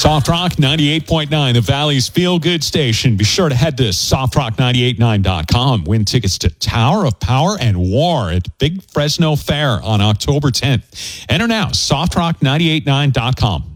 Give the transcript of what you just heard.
Soft Rock 98.9, the Valley's feel-good station. Be sure to head to softrock989.com. Win tickets to Tower of Power and War at Big Fresno Fair on October 10th. Enter now, softrock989.com.